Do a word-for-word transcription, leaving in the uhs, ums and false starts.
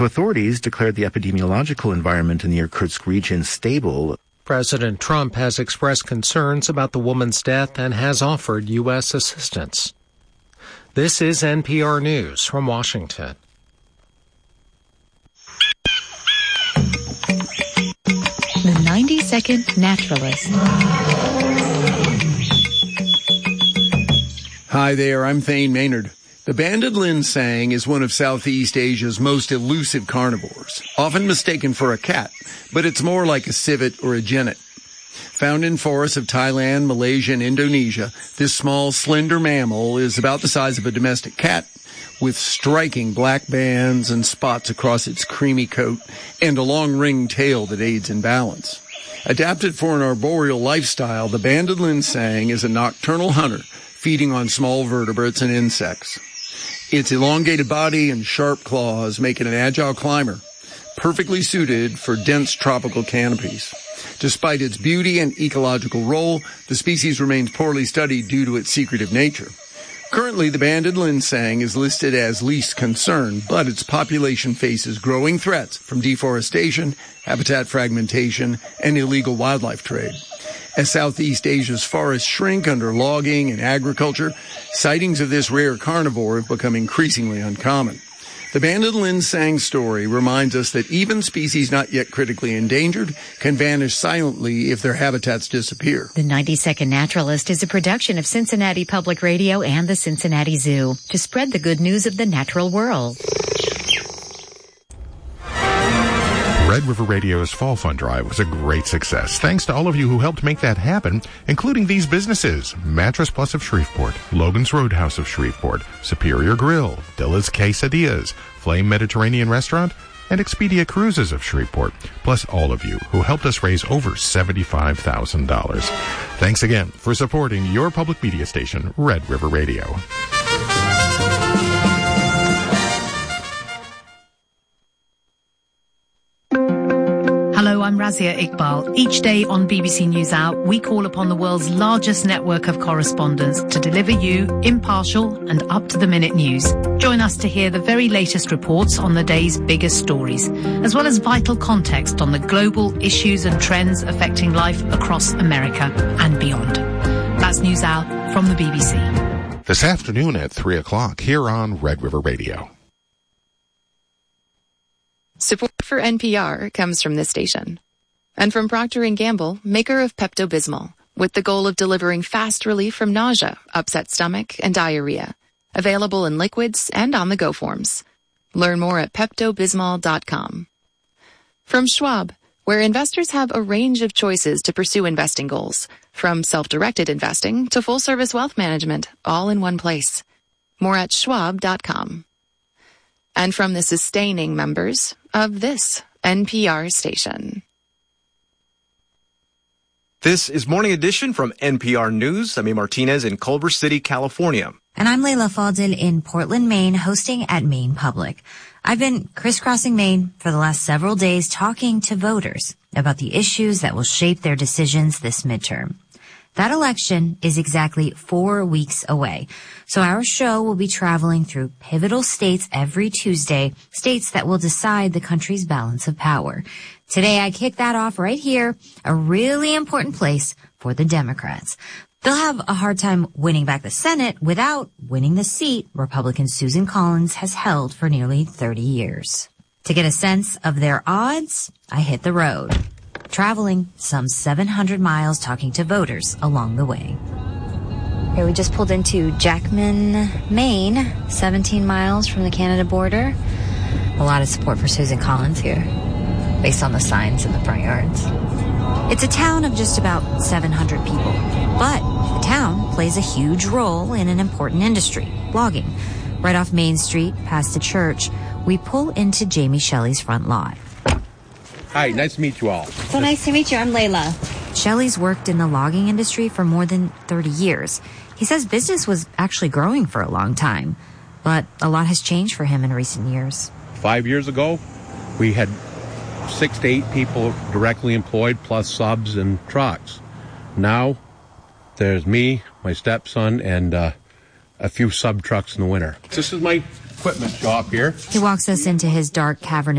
Authorities declared the epidemiological environment in the Irkutsk region stable. President Trump has expressed concerns about the woman's death and has offered U S assistance. This is N P R News from Washington. The ninety-second Naturalist. Hi there, I'm Thane Maynard. The banded linsang is one of Southeast Asia's most elusive carnivores, often mistaken for a cat, but it's more like a civet or a genet. Found in forests of Thailand, Malaysia, and Indonesia, this small, slender mammal is about the size of a domestic cat, with striking black bands and spots across its creamy coat and a long ringed tail that aids in balance. Adapted for an arboreal lifestyle, the banded linsang is a nocturnal hunter, feeding on small vertebrates and insects. Its elongated body and sharp claws make it an agile climber, perfectly suited for dense tropical canopies. Despite its beauty and ecological role, the species remains poorly studied due to its secretive nature. Currently, the banded linsang is listed as least concern, but its population faces growing threats from deforestation, habitat fragmentation, and illegal wildlife trade. As Southeast Asia's forests shrink under logging and agriculture, sightings of this rare carnivore have become increasingly uncommon. The banded linsang story reminds us that even species not yet critically endangered can vanish silently if their habitats disappear. The ninety-second Naturalist is a production of Cincinnati Public Radio and the Cincinnati Zoo to spread the good news of the natural world. Red River Radio's Fall Fund Drive was a great success, thanks to all of you who helped make that happen, including these businesses: Mattress Plus of Shreveport, Logan's Roadhouse of Shreveport, Superior Grill, Dilla's Quesadillas, Flame Mediterranean Restaurant, and Expedia Cruises of Shreveport, plus all of you who helped us raise over seventy-five thousand dollars. Thanks again for supporting your public media station, Red River Radio. Hello, I'm Razia Iqbal. Each day on B B C NewsHour, we call upon the world's largest network of correspondents to deliver you impartial and up-to-the-minute news. Join us to hear the very latest reports on the day's biggest stories, as well as vital context on the global issues and trends affecting life across America and beyond. That's NewsHour from the B B C. This afternoon at three o'clock here on Red River Radio. Support for N P R comes from this station. And from Procter and Gamble, maker of Pepto-Bismol, with the goal of delivering fast relief from nausea, upset stomach, and diarrhea. Available in liquids and on-the-go forms. Learn more at Pepto Bismol dot com. From Schwab, where investors have a range of choices to pursue investing goals, from self-directed investing to full-service wealth management, all in one place. More at Schwab dot com. And from the sustaining members of this N P R station. This is Morning Edition from N P R News. I'm A. Martinez in Culver City, California. And I'm Layla Fadil in Portland, Maine, hosting at Maine Public. I've been crisscrossing Maine for the last several days talking to voters about the issues that will shape their decisions this midterm. That election is exactly four weeks away. So our show will be traveling through pivotal states every Tuesday, states that will decide the country's balance of power. Today I kick that off right here, a really important place for the Democrats. They'll have a hard time winning back the Senate without winning the seat Republican Susan Collins has held for nearly thirty years. To get a sense of their odds, I hit the road, traveling some seven hundred miles talking to voters along the way. Okay, we just pulled into Jackman, Maine, seventeen miles from the Canada border. A lot of support for Susan Collins here, based on the signs in the front yards. It's a town of just about seven hundred people, but the town plays a huge role in an important industry, logging. Right off Main Street, past the church, we pull into Jamie Shelley's front lot. Hi, nice to meet you all. So nice to meet you. I'm Layla. Shelley's worked in the logging industry for more than thirty years. He says business was actually growing for a long time, but a lot has changed for him in recent years. Five years ago, we had six to eight people directly employed, plus subs and trucks. Now, there's me, my stepson, and uh, a few sub trucks in the winter. This is my equipment shop here. He walks us into his dark, cavernous